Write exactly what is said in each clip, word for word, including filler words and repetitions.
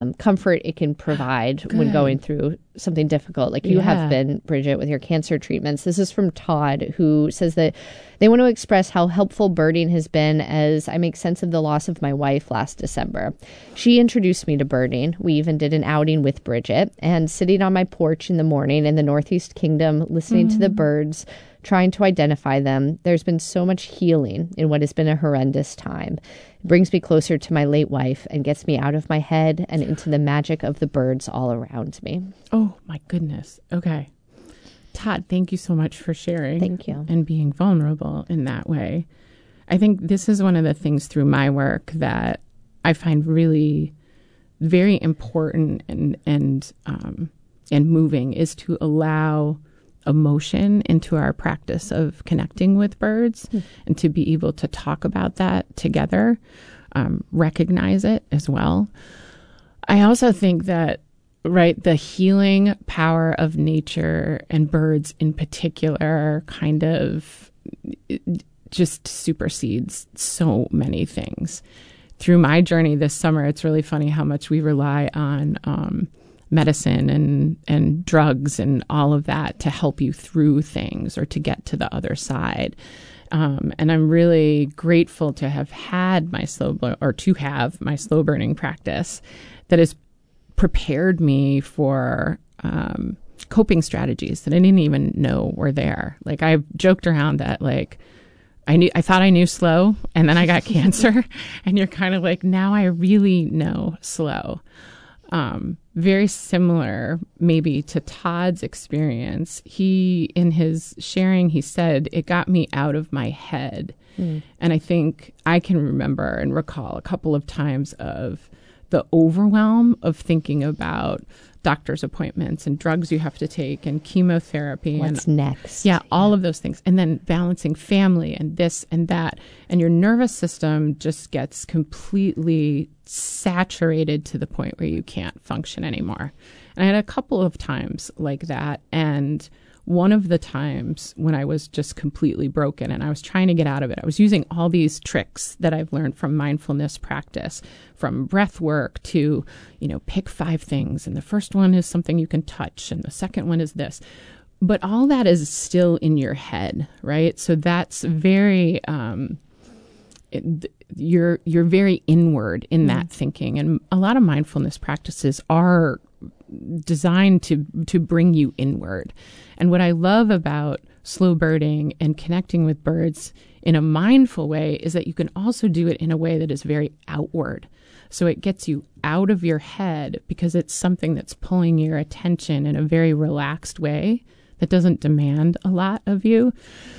um, comfort it can provide Good. When going through something difficult, like you yeah. have been, Bridget, with your cancer treatments. This is from Todd, who says that they want to express how helpful birding has been as I make sense of the loss of my wife last December. She introduced me to birding. We even did an outing with Bridget, and sitting on my porch in the morning in the Northeast Kingdom, listening mm. to the birds, trying to identify them, there's been so much healing in what has been a horrendous time. It brings me closer to my late wife and gets me out of my head and into the magic of the birds all around me. Oh, my goodness. Okay. Todd, thank you so much for sharing. Thank you. And being vulnerable in that way. I think this is one of the things through my work that I find really very important and and um, and moving is to allow emotion into our practice of connecting with birds mm. and to be able to talk about that together, um, recognize it as well. I also think that, right, the healing power of nature and birds in particular kind of just supersedes so many things. Through my journey this summer, it's really funny how much we rely on um, medicine and, and drugs and all of that to help you through things or to get to the other side. Um, and I'm really grateful to have had my slow bur- or to have my slow burning practice that has prepared me for um, coping strategies that I didn't even know were there. Like I've joked around that like I knew I thought I knew slow and then I got cancer and you're kind of like, now I really know slow. Um, very similar maybe to Todd's experience. He, in his sharing, he said, it got me out of my head. Mm. And I think I can remember and recall a couple of times of the overwhelm of thinking about doctor's appointments and drugs you have to take and chemotherapy. What's and, next? Yeah, all of those things. And then balancing family and this and that. And your nervous system just gets completely saturated to the point where you can't function anymore. And I had a couple of times like that. And one of the times when I was just completely broken and I was trying to get out of it, I was using all these tricks that I've learned from mindfulness practice, from breath work to, you know, pick five things. And the first one is something you can touch. And the second one is this. But all that is still in your head, right? So that's very, um, it, you're, you're very inward in mm. that thinking. And a lot of mindfulness practices are designed to to bring you inward. And what I love about slow birding and connecting with birds in a mindful way is that you can also do it in a way that is very outward. So it gets you out of your head because it's something that's pulling your attention in a very relaxed way that doesn't demand a lot of you.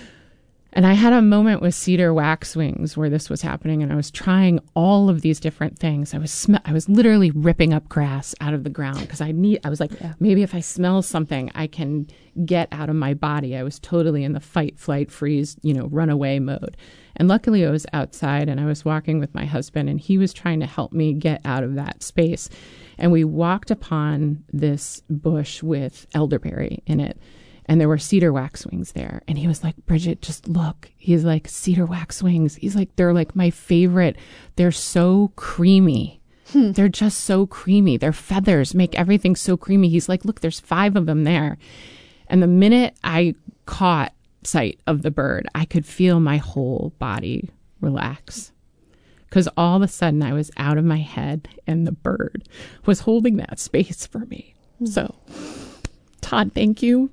And I had a moment with cedar waxwings where this was happening, and I was trying all of these different things. I was sm- I was literally ripping up grass out of the ground because I need. I was like, yeah. maybe if I smell something, I can get out of my body. I was totally in the fight, flight, freeze, you know, runaway mode. And luckily, I was outside, and I was walking with my husband, and he was trying to help me get out of that space. And we walked upon this bush with elderberry in it. And there were cedar waxwings there. And he was like, Bridget, just look. He's like, cedar waxwings. He's like, they're like my favorite. They're so creamy. Hmm. They're just so creamy. Their feathers make everything so creamy. He's like, look, there's five of them there. And the minute I caught sight of the bird, I could feel my whole body relax. Because all of a sudden I was out of my head and the bird was holding that space for me. Hmm. So, Todd, thank you.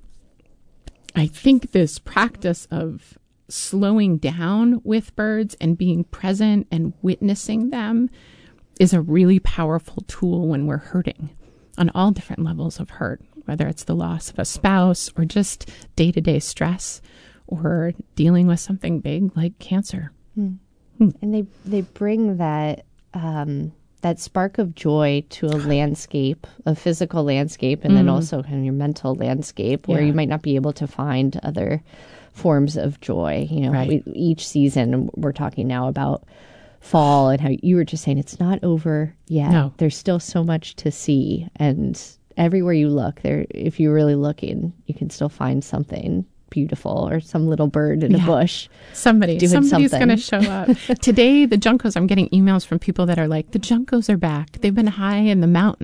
I think this practice of slowing down with birds and being present and witnessing them is a really powerful tool when we're hurting on all different levels of hurt, whether it's the loss of a spouse or just day-to-day stress or dealing with something big like cancer. Hmm. Hmm. And they, they bring that... Um that spark of joy to a landscape, a physical landscape, and mm. then also kind of your mental landscape where yeah. you might not be able to find other forms of joy. You know, right. we, each season we're talking now about fall and how you were just saying it's not over yet. No. There's still so much to see, and everywhere you look, there, if you're really looking, you can still find something beautiful or some little bird in yeah. a bush. Somebody, doing somebody's something. going to show up. Today, the juncos, I'm getting emails from people that are like, the juncos are back. They've been high in the mountains.